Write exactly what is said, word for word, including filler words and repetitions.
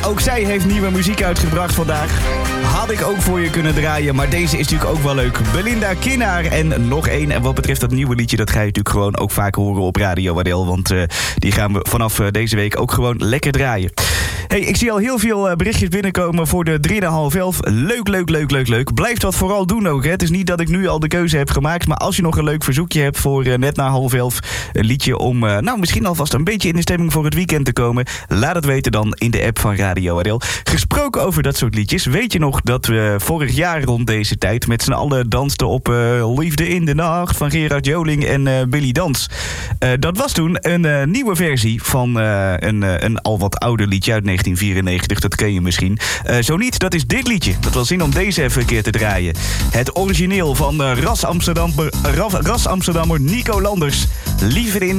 ook zij heeft nieuwe muziek uitgebracht vandaag. Had ik ook voor je kunnen draaien, maar deze is natuurlijk ook wel leuk. Belinda Kinnaar en nog één. En wat betreft dat nieuwe liedje, dat ga je natuurlijk gewoon ook vaak horen op Radio Adel. Want uh, die gaan we vanaf uh, deze week ook gewoon lekker draaien. Hey, ik zie al heel veel uh, berichtjes binnenkomen voor de drie en half elf. Leuk, leuk, leuk, leuk, leuk. Blijf dat vooral doen ook. Hè. Het is niet dat ik nu al de keuze heb gemaakt. Maar als je nog een leuk verzoekje hebt voor uh, net na half elf. Een liedje om, uh, nou misschien alvast een beetje in de stemming voor het weekend te komen. Laat het weten dan in de app van Radio Adel. Gesproken over dat soort liedjes. Weet je nog dat we vorig jaar rond deze tijd met z'n allen dansten op uh, Liefde in de Nacht van Gerard Joling en uh, Billy Dans. Uh, dat was toen een uh, nieuwe versie van uh, een, uh, een al wat ouder liedje uit negentien vierennegentig. Dat ken je misschien. Uh, zo niet, dat is dit liedje. Dat was zin om deze even een keer te draaien. Het origineel van uh, Ras Amsterdam, uh, Ras Amsterdammer Nico Landers. Liever in